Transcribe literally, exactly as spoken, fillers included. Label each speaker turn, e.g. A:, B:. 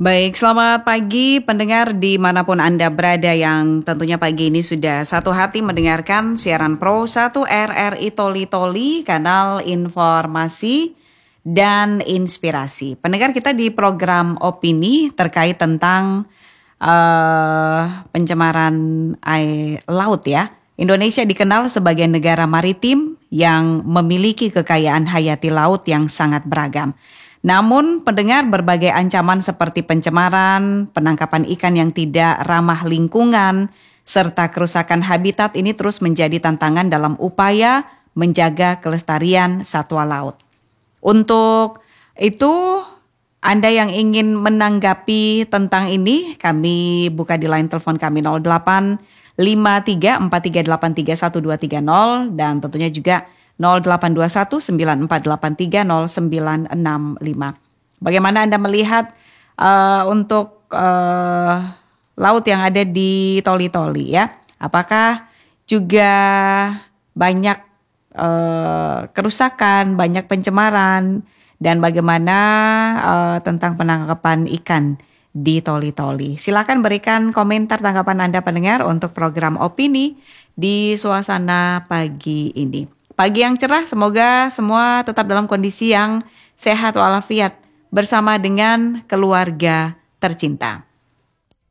A: Baik, selamat pagi pendengar dimanapun Anda berada yang tentunya pagi ini sudah satu hati mendengarkan siaran Pro satu R R I Toli Toli, kanal informasi dan inspirasi. Pendengar kita di program opini terkait tentang uh, pencemaran air laut ya. Indonesia dikenal sebagai negara maritim yang memiliki kekayaan hayati laut yang sangat beragam. Namun pendengar, berbagai ancaman seperti pencemaran, penangkapan ikan yang tidak ramah lingkungan, serta kerusakan habitat ini terus menjadi tantangan dalam upaya menjaga kelestarian satwa laut. Untuk itu, Anda yang ingin menanggapi tentang ini, kami buka di line telepon kami nol delapan lima tiga empat tiga delapan tiga satu dua tiga nol dan tentunya juga nol delapan dua satu sembilan empat delapan tiga nol sembilan enam lima. Bagaimana Anda melihat uh, untuk uh, laut yang ada di Toli-Toli ya? Apakah juga banyak uh, kerusakan, banyak pencemaran, dan bagaimana uh, tentang penangkapan ikan di Toli-Toli? Silakan berikan komentar tanggapan Anda pendengar untuk program opini di suasana pagi ini. Pagi yang cerah, semoga semua tetap dalam kondisi yang sehat walafiat bersama dengan keluarga tercinta.